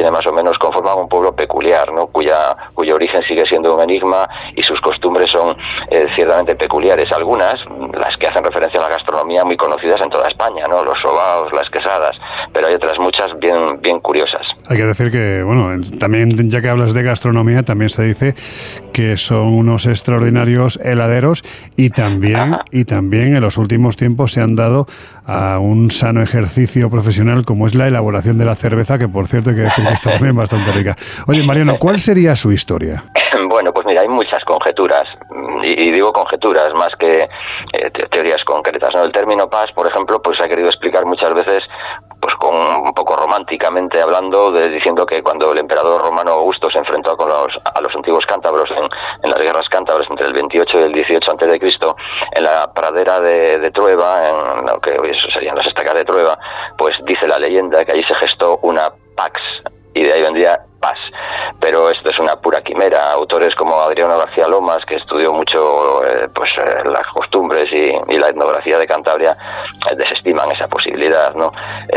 tiene más o menos, conforman un pueblo peculiar, ¿no? Cuyo origen sigue siendo un enigma y sus costumbres son ciertamente peculiares. Algunas, las que hacen referencia a la gastronomía, muy conocidas en toda España, ¿no? Los sobaos, las quesadas, pero hay otras muchas bien curiosas. Hay que decir que, bueno, también, ya que hablas de gastronomía, también se dice que son unos extraordinarios heladeros y también en los últimos tiempos se han dado a un sano ejercicio profesional como es la elaboración de la cerveza, que por cierto hay que decir que está también bastante rica. Oye, Mariano, ¿cuál sería su historia? Bueno, pues mira, hay muchas conjeturas, y digo conjeturas más que teorías concretas, ¿no? El término pas, por ejemplo, pues se ha querido explicar muchas veces, pues con un poco románticamente hablando, diciendo que cuando el emperador romano Augusto se enfrentó a los antiguos cántabros en las guerras cántabras entre el 28 y el 18 a.C., en la pradera de Trueba, en lo que hoy serían las estacas de Trueba, pues dice la leyenda que allí se gestó una pax, y de ahí vendría paz. Pero esto es una pura quimera. Autores como Adriano García Lomas, que estudió mucho las costumbres y la etnografía de Cantabria, desestiman esa posibilidad, ¿no?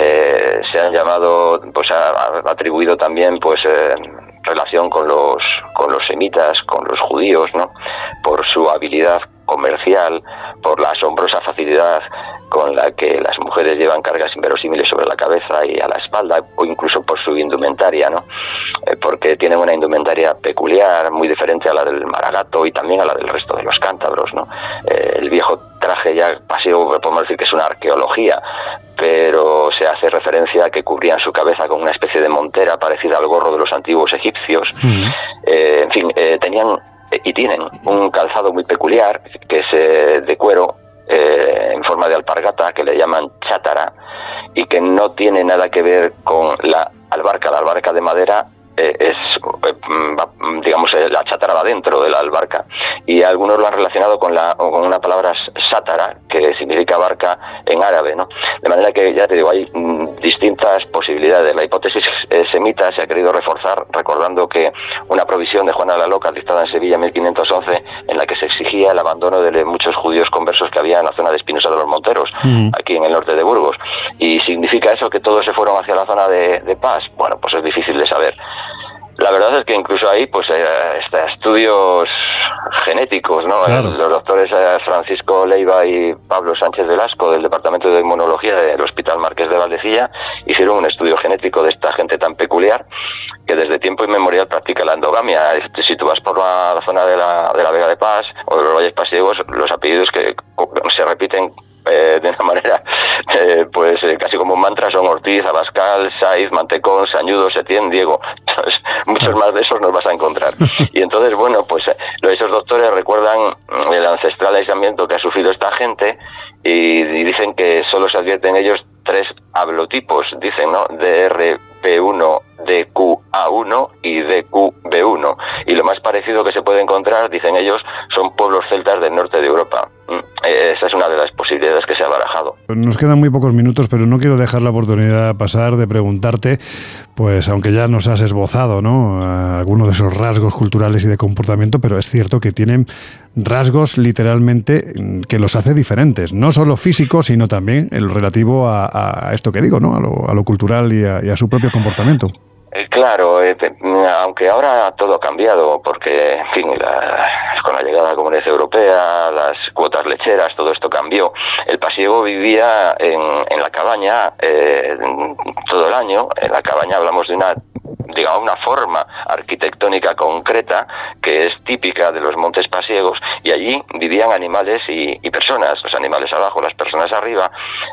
Se han llamado, pues ha atribuido también, pues relación con los semitas, con los judíos, ¿no? Por su habilidad comercial, por la asombrosa facilidad con la que las mujeres llevan cargas inverosímiles sobre la cabeza y a la espalda, o incluso por su indumentaria, ¿no? Porque tienen una indumentaria peculiar, muy diferente a la del maragato y también a la del resto de los cántabros, ¿no? El viejo traje ya pasiego, podemos decir que es una arqueología, pero se hace referencia a que cubrían su cabeza con una especie de montera parecida al gorro de los antiguos egipcios. En fin, tenían y tienen un calzado muy peculiar, que es de cuero, en forma de alpargata, que le llaman chátara, y que no tiene nada que ver con la albarca. La albarca de madera es, digamos, la chátara va dentro de la albarca, y algunos lo han relacionado con una palabra sátara, que significa barca en árabe, ¿no? De manera que, ya te digo, hay distintas posibilidades. La hipótesis semita se ha querido reforzar recordando que una provisión de Juana la Loca, dictada en Sevilla en 1511, en la que se exigía el abandono de muchos judíos conversos que había en la zona de Espinosa de los Monteros, aquí en el norte de Burgos. ¿Y significa eso que todos se fueron hacia la zona de Pas? Bueno, pues es difícil de saber. La verdad es que incluso ahí, pues, estudios genéticos, ¿no? Claro. Los doctores Francisco Leiva y Pablo Sánchez Velasco, del Departamento de Inmunología del Hospital Marqués de Valdecilla, hicieron un estudio genético de esta gente tan peculiar que desde tiempo inmemorial practica la endogamia. Si tú vas por la zona de la Vega de Pas o de los Valles Pasiegos, los apellidos que se repiten de una manera casi como un mantra son Ortiz, Abascal, Saiz, Mantecón, Sañudo, Setién, Diego. Entonces, muchos más de esos nos vas a encontrar. Y entonces, bueno, pues esos doctores recuerdan el ancestral aislamiento que ha sufrido esta gente y dicen que solo se advierten ellos 3 hablotipos, dicen, ¿no? DRP1, DQA1 y DQB1. Y lo más parecido que se puede encontrar, dicen ellos, son pueblos celtas del norte de Europa. Esa es una de las posibilidades que se ha barajado. Nos quedan muy pocos minutos, pero no quiero dejar la oportunidad pasar de preguntarte, pues aunque ya nos has esbozado, ¿no?, algunos de esos rasgos culturales y de comportamiento, pero es cierto que tienen rasgos literalmente que los hace diferentes, no solo físicos, sino también el relativo a esto que digo, ¿no?, a lo cultural y a su propio comportamiento. Claro, aunque ahora todo ha cambiado, porque, en fin, con la llegada de la Comunidad Europea, las cuotas lecheras, todo esto cambió. El pasiego vivía en la cabaña todo el año. En la cabaña hablamos de una forma arquitectónica concreta que es típica de los montes pasiegos, y allí vivían animales y personas, los animales abajo, las personas arriba.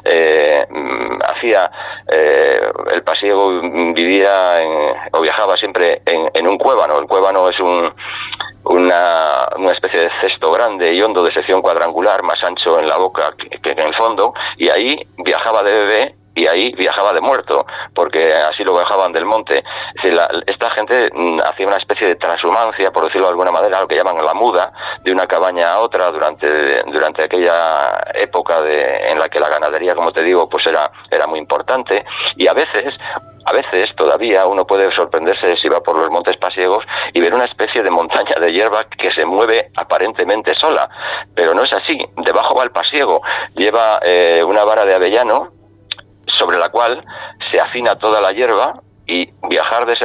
El pasiego vivía o viajaba siempre en un cuébano. El cuébano es una especie de cesto grande y hondo de sección cuadrangular, más ancho en la boca que en el fondo, y ahí viajaba de bebé y ahí viajaba de muerto, porque así lo bajaban del monte. Es decir, esta gente hacía una especie de transhumancia, por decirlo de alguna manera, lo que llaman la muda, de una cabaña a otra durante aquella época en la que la ganadería, como te digo, pues era muy importante. Y a veces todavía uno puede sorprenderse si va por los montes pasiegos y ver una especie de montaña de hierba que se mueve aparentemente sola, pero no es así. Debajo va el pasiego, lleva una vara de avellano sobre la cual se afina toda la hierba, y viajar de ese